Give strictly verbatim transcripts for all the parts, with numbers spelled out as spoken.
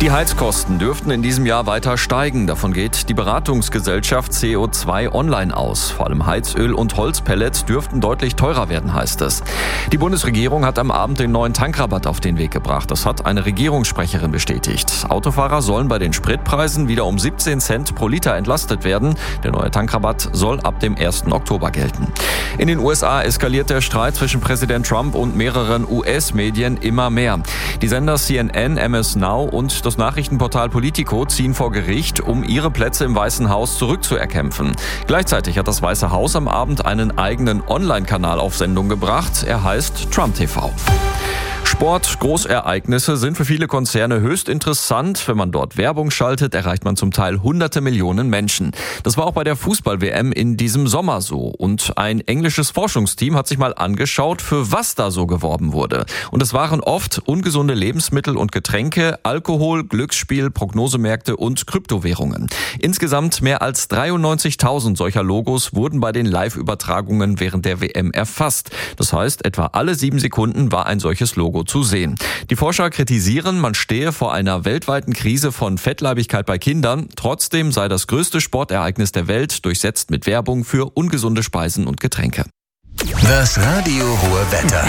Die Heizkosten dürften in diesem Jahr weiter steigen. Davon geht die Beratungsgesellschaft C O zwei Online aus. Vor allem Heizöl und Holzpellets dürften deutlich teurer werden, heißt es. Die Bundesregierung hat am Abend den neuen Tankrabatt auf den Weg gebracht. Das hat eine Regierungssprecherin bestätigt. Autofahrer sollen bei den Spritpreisen wieder um siebzehn Cent pro Liter entlastet werden. Der neue Tankrabatt soll ab dem ersten Oktober gelten. In den U S A eskaliert der Streit zwischen Präsident Trump und mehreren U S-Medien immer mehr. Die Sender C N N, M S Now und das Nachrichtenportal Politico ziehen vor Gericht, um ihre Plätze im Weißen Haus zurückzuerkämpfen. Gleichzeitig hat das Weiße Haus am Abend einen eigenen Online-Kanal auf Sendung gebracht. Er heißt Trump T V. Sport, Großereignisse sind für viele Konzerne höchst interessant. Wenn man dort Werbung schaltet, erreicht man zum Teil hunderte Millionen Menschen. Das war auch bei der Fußball-W M in diesem Sommer so. Und ein englisches Forschungsteam hat sich mal angeschaut, für was da so geworben wurde. Und es waren oft ungesunde Lebensmittel und Getränke, Alkohol, Glücksspiel, Prognosemärkte und Kryptowährungen. Insgesamt mehr als dreiundneunzigtausend solcher Logos wurden bei den Live-Übertragungen während der W M erfasst. Das heißt, etwa alle sieben Sekunden war ein solches Logo zu sehen. Die Forscher kritisieren, man stehe vor einer weltweiten Krise von Fettleibigkeit bei Kindern. Trotzdem sei das größte Sportereignis der Welt durchsetzt mit Werbung für ungesunde Speisen und Getränke. Das Radio Ruhr Wetter.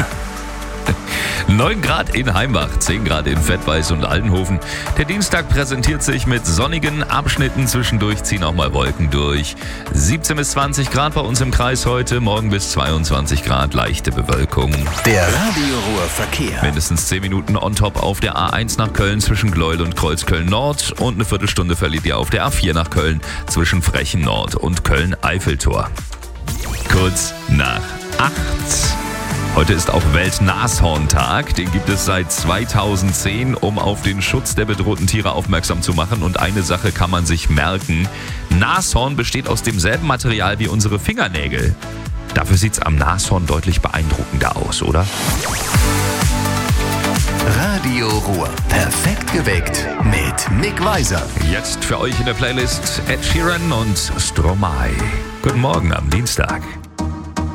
neun Grad in Heimbach, zehn Grad in Fettweiß und Aldenhofen. Der Dienstag präsentiert sich mit sonnigen Abschnitten. Zwischendurch ziehen auch mal Wolken durch. siebzehn bis zwanzig Grad bei uns im Kreis heute. Morgen bis zweiundzwanzig Grad, leichte Bewölkung. Der Radio Ruhr Verkehr. Mindestens zehn Minuten on top auf der A eins nach Köln zwischen Gleuel und Kreuzköln Nord. Und eine Viertelstunde verliert ihr auf der A vier nach Köln zwischen Frechen Nord und Köln-Eiffeltor. Kurz nach acht. Heute ist auch Welt-Nashorn-Tag. Den gibt es seit zweitausendzehn, um auf den Schutz der bedrohten Tiere aufmerksam zu machen. Und eine Sache kann man sich merken. Nashorn besteht aus demselben Material wie unsere Fingernägel. Dafür sieht es am Nashorn deutlich beeindruckender aus, oder? Radio Ruhr. Perfekt geweckt mit Nick Weiser. Jetzt für euch in der Playlist Ed Sheeran und Stromae. Guten Morgen am Dienstag.